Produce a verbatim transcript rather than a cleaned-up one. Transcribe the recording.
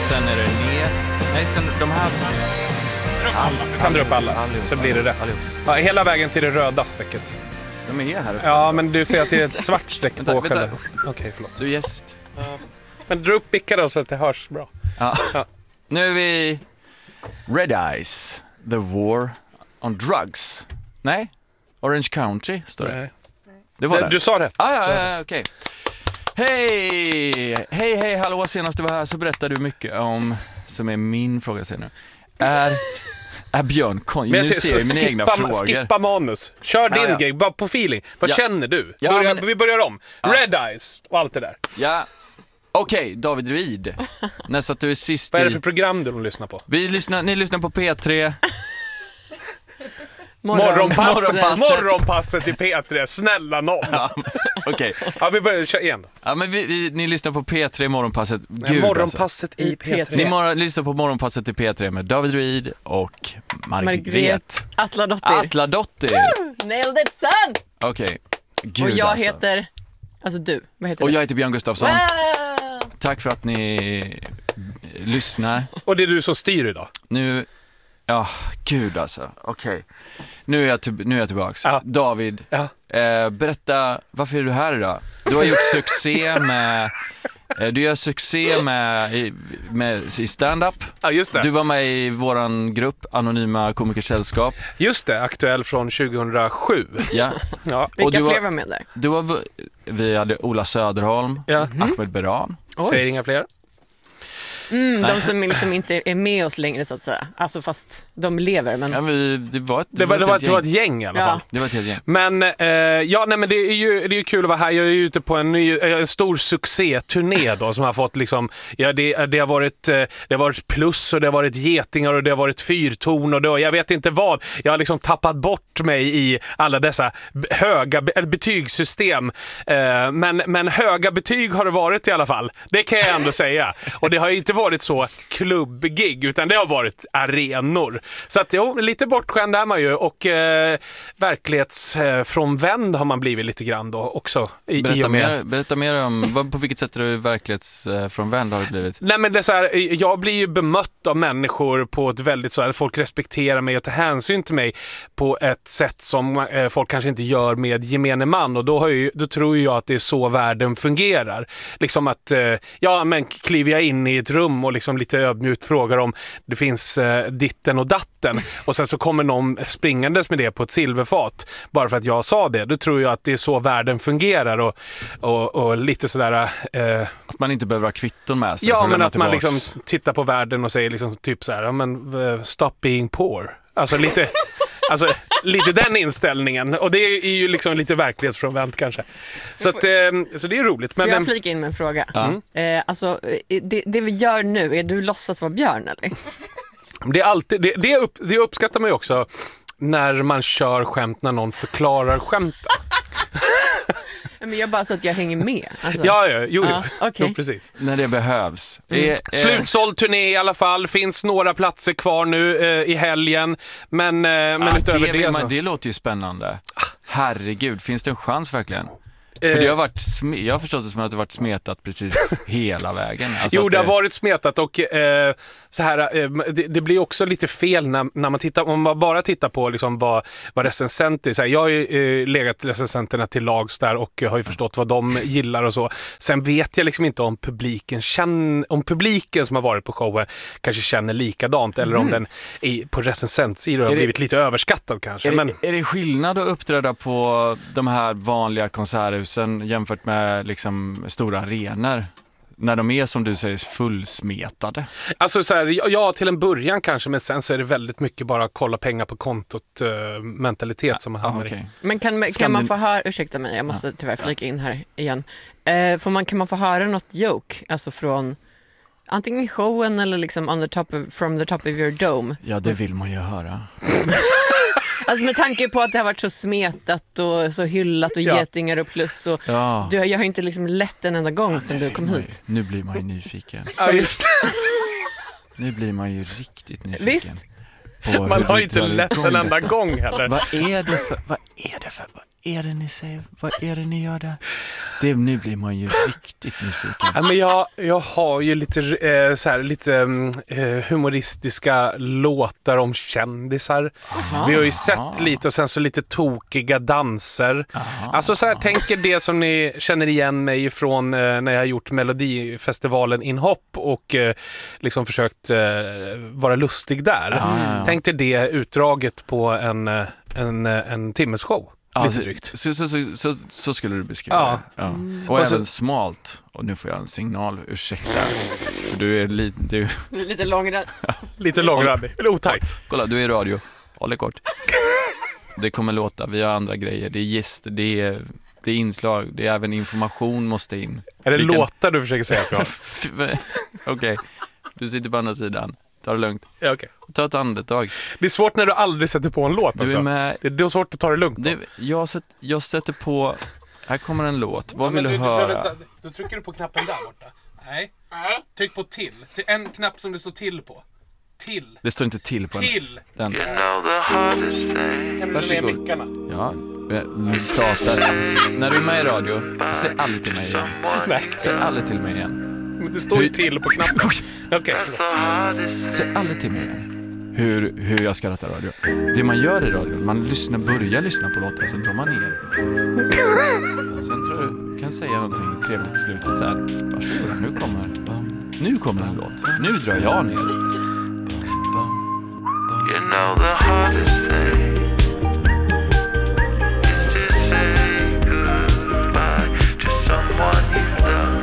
sen är det ner. Nej, sen de här... Alla. Du kan dra upp alla, Allihopa. så blir det rätt. Allihopa. Ja, hela vägen till det röda strecket. De är här uppe. Ja, men du ser att det är ett svart streck Vänta, på vänta. själva. Okej, förlåt. Du är gäst. Men dra upp bicka då så att det hörs bra. Ja. Ja. Nu är vi... Red Eyes, The War on Drugs. Nej, Orange Country står det. Nej. Det var det. Du sa rätt. Ah, ja, ja, ja, okej. Hej! Hej, hej, hallå. Senast du var här så berättade du mycket om, som är min fråga sen nu. Är, är Björn kon... Men Nu ser jag mina egna frågor. Skippa manus. Kör din Ja, ja. grej, bara på feeling. Vad Ja. känner du? Ja, Börja, men- Vi börjar om. Ja. Red Eyes och allt det där. Ja, okej, David Druid. Nästan att du är sist Vad är det i... för program du lyssnar på? Vi lyssnar, ni lyssnar på P tre. Morgonpasset. Morgonpasset. Morgonpasset i P tre. Snälla någon. Ja, Ja, okej. vi börjar köra igen. Ja, men vi, vi, ni lyssnar på P tre Morgonpasset. Nej, Gud, morgonpasset alltså. i P tre. Ni mor- lyssnar på Morgonpasset i P tre med David Druid och Margret, Margret Atladottir. Atladottir. Nailed it son! Okej, gud Och jag alltså. heter, alltså du, vad heter Och du? jag heter Björn Gustafsson. Wow! Tack för att ni lyssnar. Och det är du som styr idag. Nu, ja, gud alltså. Okej, nu, är jag till, nu är jag tillbaks. Ja. David, Ja. eh, berätta, varför är du här idag? Du har gjort succé med... eh, Du gör succé med, i, med, i stand-up. Ja, just det. Du var med i våran grupp, Anonyma Komikersällskap. Just det, aktuell från tjugohundrasju. Ja. Ja. Och Vilka du var- fler var med där? Du var, v- vi hade Ola Söderholm, Ja. Ahmed Beran. Säger inga fler. Mm, de som liksom inte är med oss längre så att säga. Alltså fast de lever men... Ja, vi, det var ett, Det var, det, ett var, helt det var ett gäng. gäng i alla Ja. fall. Det var ett helt gäng. Men eh, ja, nej, men det är ju det är ju kul att vara här. Jag är ju ute på en, ny, eh, en stor succéturné då som har fått liksom, ja, det, det har varit eh, det har varit plus och det har varit getingar och det har varit fyrtorn och det, jag vet inte vad. Jag har liksom tappat bort mig i alla dessa b- höga be, betygssystem. Eh, men, men höga betyg har det varit i alla fall. Det kan jag ändå säga. Och det har ju inte varit så klubbgig utan det har varit arenor. Så att jo, lite bortskämd är man ju och eh, verklighetsfrånvänd har man blivit lite grann då också. I, i Berätta och med. mer, berätta mer om, vad, på vilket sätt är du verklighetsfrånvänd har du blivit? Nej men det är så här, jag blir ju bemött av människor på ett väldigt så här, folk respekterar mig och tar hänsyn till mig på ett sätt som eh, folk kanske inte gör med gemene man och då, har ju, då tror jag att det är så världen fungerar. Liksom att, eh, ja men kliver jag in i ett rum och liksom lite ödmjukt frågar om det finns eh, ditten och datten och sen så kommer någon springandes med det på ett silverfat bara för att jag sa det. Då tror jag att det är så världen fungerar och, och, och lite sådär... Eh, Att man inte behöver ha kvitton med sig. Ja, för att men lämna att man tillbaks. liksom tittar på världen och säger liksom typ så här, ja men uh, stop being poor. Alltså lite, alltså lite den inställningen. Och det är ju liksom lite verklighetsfrånvänt kanske. Så, att, eh, så det är roligt. Men, Får jag men, flika in med en fråga? Ja. Eh, alltså, eh, det, det vi gör nu, är du låtsas vara Björn eller? det, är alltid, det, det, upp, det uppskattar man ju också när man kör skämt när någon förklarar skämten. Men jag bara så att jag hänger med. Alltså. Ja, ja, jo, jo. Ja, okej. jo precis. När det behövs. Mm. Eh, eh, Slutsåld turné i alla fall. Finns några platser kvar nu eh, i helgen. Men, eh, men ah, utöver det, det, vill man, så... det låter ju spännande. Herregud, finns det en chans verkligen? Eh, För det har varit sm- jag har förstått det som att det har varit smetat precis hela vägen. Alltså Jo, att det har varit smetat och eh, så här, eh, det, det blir också lite fel när, när man tittar, om man bara tittar på liksom vad, vad recensenter så här, jag har ju eh, legat recensenterna till lags där och har ju förstått vad de gillar och så. Sen vet jag liksom inte om publiken känner, om publiken som har varit på showen kanske känner likadant eller om den i, på recensentsidor har Är det- blivit lite överskattad kanske. Är det, Men är det skillnad att uppträda på de här vanliga konserthusen jämfört med liksom stora arenor? När de är som du säger fullsmetade. alltså så här, ja till en början kanske, men sen så är det väldigt mycket bara kolla pengar på kontot eh, mentalitet som man hamnar Ah, i. okay. Men kan, Skandin- kan man få höra, ursäkta mig, jag måste tyvärr flika in här igen. Eh, får man, kan man få höra något joke, alltså från antingen showen eller liksom on the top of, from the top of your dome? Ja, det vill man ju höra. Alltså med tanke på att det har varit så smetat och så hyllat och Ja. getingar och plus och Ja. du, jag har inte liksom lett en enda gång sedan du kom Man ju- hit. Nu blir man ju nyfiken. Ja, just. Nu blir man ju riktigt nyfiken. Visst. på Man hur har vi inte drar lätt igång en enda detta. gång heller. Vad är det för, vad är det för, vad är det ni säger, vad är det ni gör där? Det, nu blir man ju riktigt nyfiken. Ja, men jag, jag har ju lite, eh, så här, lite eh, humoristiska låtar om kändisar. Aha. Vi har ju sett lite och sen så lite tokiga danser. Aha. Alltså så här, tänker det som ni känner igen mig från eh, när jag har gjort Melodifestivalen inhopp och eh, liksom försökt eh, vara lustig där. Ja, ja, ja. Tänk dig det utdraget på en, eh, en, eh, en timmes show. Ja, lite drygt. Så, så, så, så, så skulle du beskriva Ja. det. Ja. Mm. Och, Och så- även smalt. Och nu får jag en signal, ursäkta. För du är lite... Du, Lite långrandig. Lite långrandig. Eller otajt. kolla, du är i radio. Håll det kort. Det kommer låta, vi har andra grejer. Det är gäst, det är, det är inslag, det är även information måste in. Är det Vilken- låtar du försöker säga? Okej, du sitter på andra sidan. Ta det lugnt. Ja, okay. Ta ett andetag. Det är svårt när du aldrig sätter på en låt Du också. är med... Det är då svårt att ta det lugnt. då. Det, jag, sätt, jag sätter på... Här kommer en låt. Vad Ja, vill men du behöver höra? inte- Då trycker du på knappen där borta. Nej. Tryck på till. Till en knapp som det står till på. Till. Det står inte till på den. Till. den. You know the hardest thing. Kan du Varsågod. ner mickarna? Ja, vi pratar. När du är med i radio, säg aldrig till mig igen. Nej, Säg aldrig till mig igen. men det står ju Hur- till på knappen. Okej, That's förlåt. the hardest Säg aldrig till mig igen. Hur, hur jag ska ratta radio. Det man gör i radio, man lyssnar, börjar lyssna på låtar, sen drar man ner. Sen tror jag du kan säga någonting trevligt i slutet så här. Varsågoda, nu kommer, nu kommer en låt. Nu drar jag ner. You know the hardest thing.